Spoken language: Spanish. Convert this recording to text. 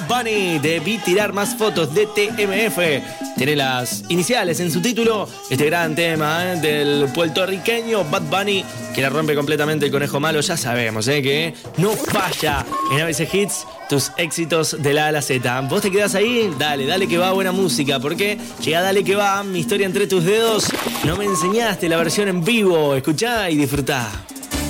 Bunny, debí tirar más fotos de TMF. Tiene las iniciales en su título. Este gran tema del puertorriqueño Bad Bunny, que la rompe completamente el Conejo Malo. Ya sabemos que no falla en ABC Hits tus éxitos de la A a la Z. ¿Vos te quedás ahí? Dale que va, buena música. Porque llega Dale que va, mi historia entre tus dedos. No me enseñaste la versión en vivo. Escuchá y disfrutá.